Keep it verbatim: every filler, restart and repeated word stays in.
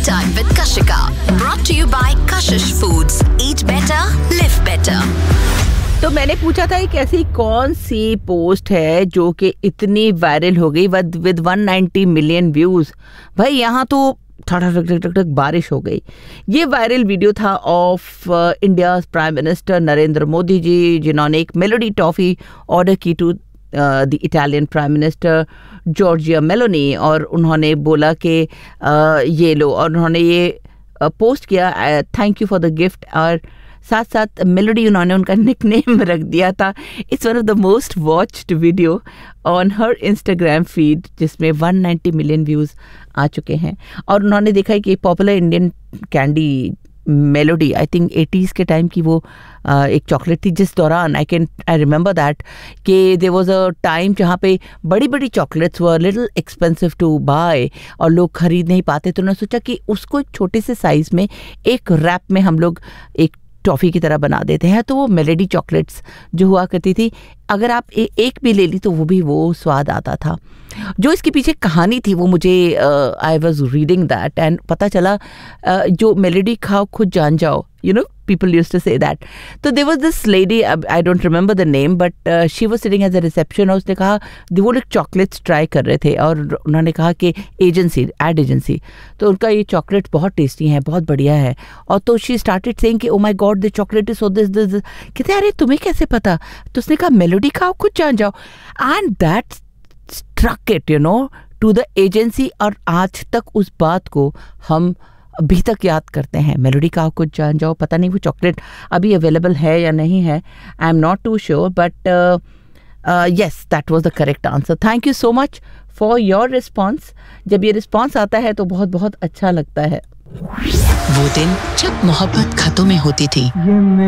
Time with Kashika. Brought to you by Kashish Foods. Eat better, live better. तो मैंने पूछा था एक ऐसी कौन सी पोस्ट है जो कि इतनी वायरल हो गई with with one ninety million views. भाई यहाँ तो ठक ठक ठक ठक बारिश हो गई। ये वायरल वीडियो था of India prime minister Narendra Modi ji, जिन्होंने एक मेलोडी टॉफी ऑर्डर की to the Italian prime minister Giorgia Meloni, और उन्होंने बोला कि uh, ये लो, और उन्होंने ये पोस्ट uh, किया thank you for the gift, और साथ साथ मेलोडी उन्होंने उनका निकनेम रख दिया था। It's one of the most watched video on her Instagram feed, जिसमें वन नाइंटी मिलियन व्यूज़ आ चुके हैं। और उन्होंने देखा है कि popular Indian candy melody, I think eighties के टाइम की वो uh, एक चॉकलेट थी, जिस दौरान I can I remember that कि देयर वाज अ टाइम जहाँ पे बड़ी बड़ी chocolates were little expensive to bye और लोग खरीद नहीं पाते। तो उन्होंने सोचा कि उसको एक छोटे से साइज़ में एक रैप में हम लोग एक टॉफ़ी की तरह बना देते हैं। तो वो मेलोडी चॉकलेट्स जो हुआ करती थी, अगर आप ए, एक भी ले ली तो वो भी वो स्वाद आता था। जो इसके पीछे कहानी थी वो मुझे I was reading that and पता चला uh, जो मेलोडी खाओ खुद जान जाओ, you know people used to say that. तो there was this lady, I don't remember the name, but uh, she was sitting as a reception, और उसने कहा वो लोग चॉकलेट्स ट्राई कर रहे थे, और उन्होंने कहा कि एजेंसी एड एजेंसी तो उनका ये चॉकलेट बहुत टेस्टी है, बहुत बढ़िया है। और तो शी स्टार्टेड सेइंग कि oh my God the chocolate is so this this. कहते अरे तुम्हें कैसे पता? तो उसने कहा मेलोडी खाओ खुद जान जाओ, and that struck it you know to the agency. और आज तक उस बात को हम अभी तक याद करते हैं, मेलोडी खाओ कुछ जान जाओ। पता नहीं वो चॉकलेट अभी अवेलेबल है या नहीं है, I am not to sure, but yes that was the correct answer. Thank you so much for your response. जब ये रिस्पॉन्स आता है तो बहुत बहुत अच्छा लगता है। वो दिन जब मोहब्बत खतों में होती थी,